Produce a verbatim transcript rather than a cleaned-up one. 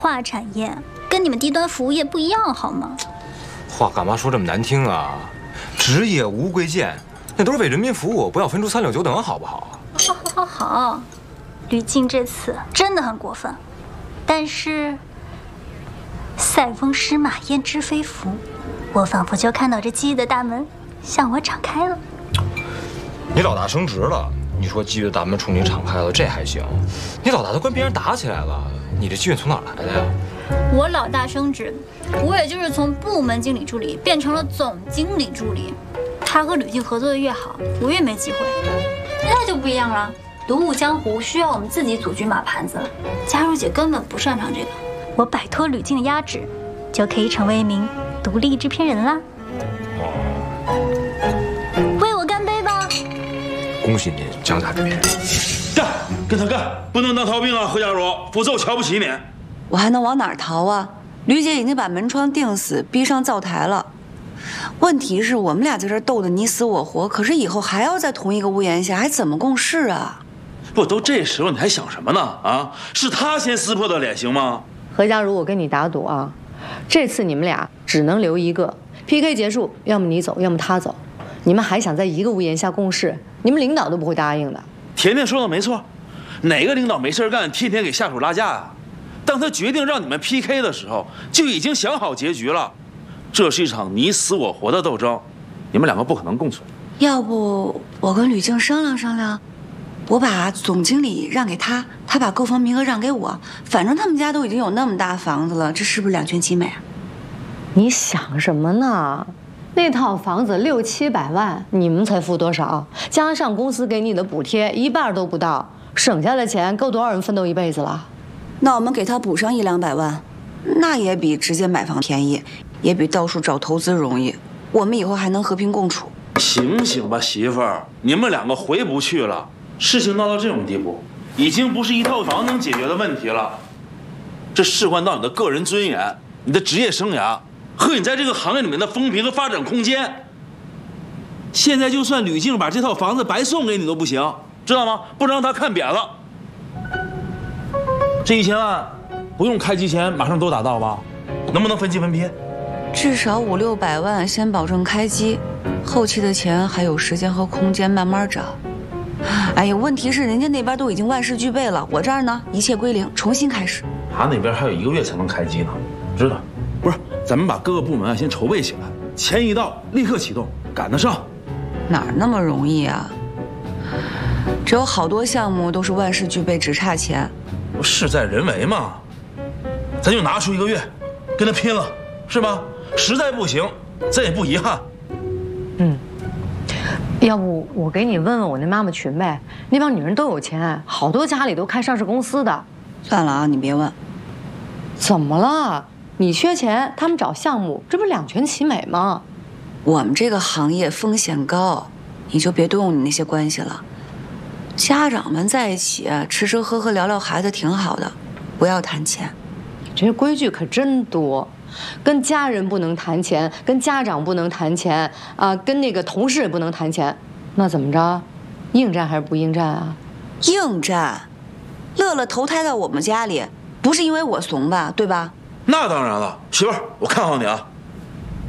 化产业跟你们低端服务业不一样，好吗？ 话干嘛说这么难听啊？职业无贵贱，那都是为人民服务，不要分出三六九等，好不好？ 好，好，好，好。吕静这次真的很过分，但是塞翁失马焉知非福，我仿佛就看到这记忆的大门向我敞开了。 你老大升职了，你说机遇的大门冲你敞开了，这还行。你老大都跟别人打起来了，你这机遇从哪儿来的呀？ 我老大升职，我也就是从部门经理助理变成了总经理助理。他和吕静合作的越好，我越没机会。那就不一样了，独舞江湖需要我们自己组军马盘子，佳茹姐根本不擅长这个。我摆脱吕静的压制，就可以成为一名独立制片人啦。为我干杯吧！ 恭喜您，江家制片人。 干，跟他干，不能当逃兵啊，何家茹，否则我瞧不起你。 我还能往哪儿逃啊？吕姐已经把门窗钉死，逼上灶台了。问题是我们俩在这斗得你死我活，可是以后还要在同一个屋檐下，还怎么共事啊？ 不，都这时候你还想什么呢？啊，是他先撕破的脸，行吗？ 何家茹，我跟你打赌啊，这次你们俩只能留一个 P K 结束，要么你走，要么他走。你们还想在一个屋檐下共事，你们领导都不会答应的。 甜甜说的没错，哪个领导没事干，天天给下属拉架啊？当他决定让你们 P K 的时候，就已经想好结局了。这是一场你死我活的斗争，你们两个不可能共存。 要不我跟吕静商量商量，我把总经理让给他，他把购房名额让给我，反正他们家都已经有那么大房子了，这是不是两全其美啊？ 你想什么呢？那套房子六七百万，你们才付多少？加上公司给你的补贴，一半都不到，省下的钱够多少人奋斗一辈子了？ 那我们给他补上一两百万，那也比直接买房便宜，也比到处找投资容易。我们以后还能和平共处。 醒醒吧，媳妇儿，你们两个回不去了。事情闹到这种地步，已经不是一套房能解决的问题了，这事关到你的个人尊严、你的职业生涯和你在这个行业里面的风评和发展空间。现在就算吕静把这套房子白送给你都不行，知道吗？不能让他看扁了。这一千万不用开机前马上都打到吧？能不能分期分批？ 至少五六百万先保证开机，后期的钱还有时间和空间慢慢找。哎呀，问题是人家那边都已经万事俱备了，我这儿呢一切归零，重新开始。 他那边还有一个月才能开机呢，知道？不是，咱们把各个部门啊先筹备起来，钱一到立刻启动，赶得上。 哪儿那么容易啊？只有好多项目都是万事俱备，只差钱。 事在人为嘛，咱就拿出一个月，跟他拼了，是吧？实在不行，咱也不遗憾。 嗯，要不我给你问问我那妈妈群呗，那帮女人都有钱，好多家里都开上市公司的。 算了啊，你别问。 怎么了？你缺钱，他们找项目，这不两全其美吗？ 我们这个行业风险高，你就别动你那些关系了。家长们在一起吃吃喝喝聊聊孩子挺好的，不要谈钱。 这些规矩可真多，跟家人不能谈钱，跟家长不能谈钱啊，跟那个同事也不能谈钱。那怎么着？应战还是不应战啊？ 应战。乐乐投胎到我们家里，不是因为我怂吧，对吧？ 那当然了，媳妇儿，我看好你啊。